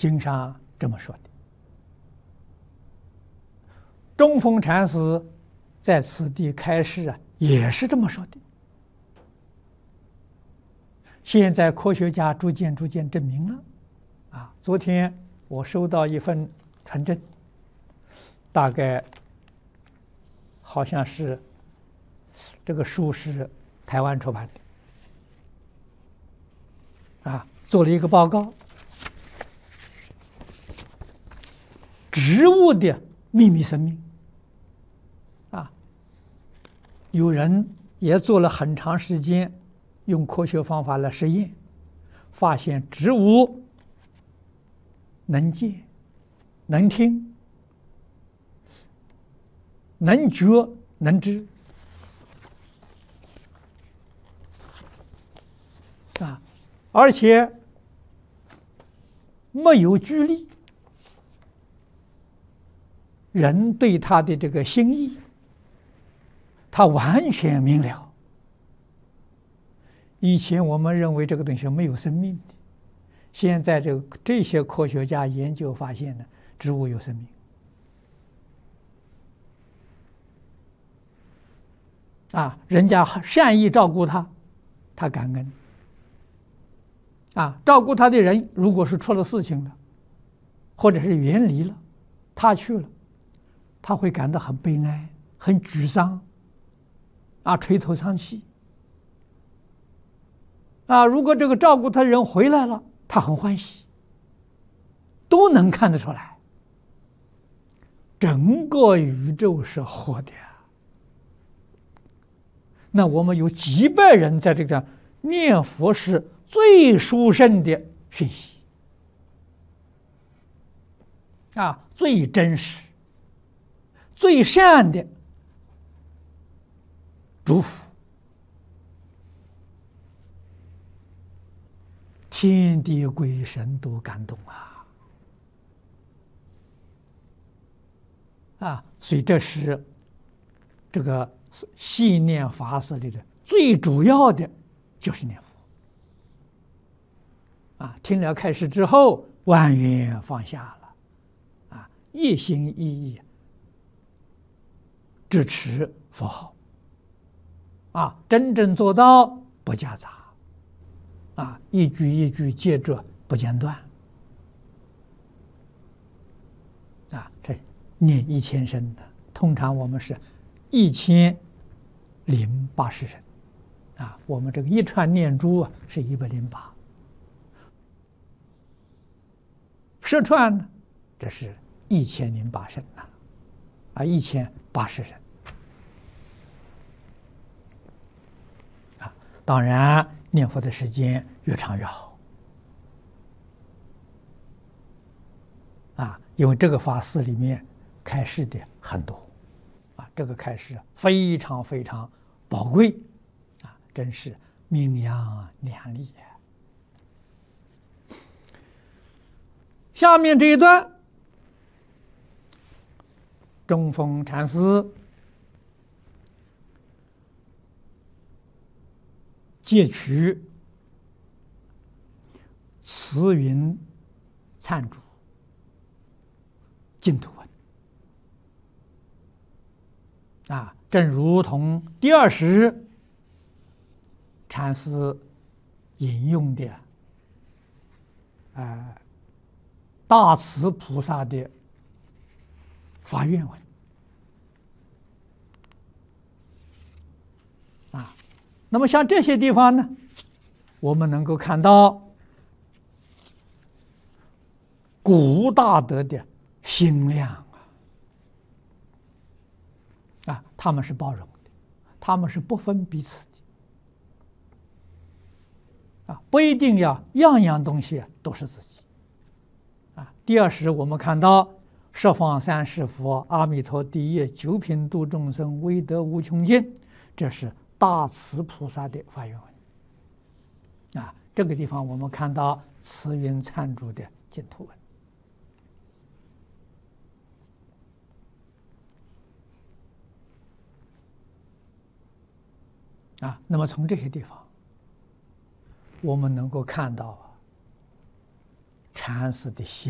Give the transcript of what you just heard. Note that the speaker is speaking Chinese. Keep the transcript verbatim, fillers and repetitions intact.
经上这么说的。中峰禅师在此地开示啊，也是这么说的。现在科学家逐渐逐渐证明了，啊，昨天我收到一份传真，大概好像是这个书是台湾出版的，啊，做了一个报告，植物的秘密生命，啊，有人也做了很长时间，用科学方法来实验，发现植物能见、能听、能觉、能知，啊，而且没有距离。人对他的这个心意，他完全明了。以前我们认为这个东西没有生命的，现在这个这些科学家研究发现呢，植物有生命。啊，人家善意照顾他，他感恩。啊，照顾他的人如果是出了事情了，或者是远离了，他去了，他会感到很悲哀、很沮丧，啊，垂头丧气。啊，如果这个照顾他的人回来了，他很欢喜，都能看得出来。整个宇宙是活的呀。那我们有几百人在这个念佛是最殊胜的讯息，啊，最真实、最善的祝福，天地鬼神都感动啊！啊，所以这是这个系念法师里的最主要的，就是念佛。啊，听了开示之后，万缘放下了，啊，一心一意支持佛号，啊，真正做到不夹杂，啊，一句一句接着不间断，啊，这念一千声的，通常我们是一千零八十声，啊，我们这个一串念珠啊是一百零八。十串呢，这是一千零八声呐，啊，一千八十声，啊，当然念佛的时间越长越好，啊，因为这个法师里面开示的很多，啊，这个开示非常非常宝贵，啊，真是名扬两利。下面这一段，中峰禅师借取慈云忏主净土文，啊，正如同第二时禅师引用的，啊。大慈菩萨的发愿文啊，那么像这些地方呢，我们能够看到古大德的心量啊，啊，他们是包容的，他们是不分彼此的，啊，不一定要样样东西都是自己。啊，第二时我们看到十方三世佛阿弥陀第一九品度众生威德无穷尽，这是大慈菩萨的发愿文。啊，这个地方我们看到慈云忏主的净土文。啊，那么从这些地方，我们能够看到禅师的心。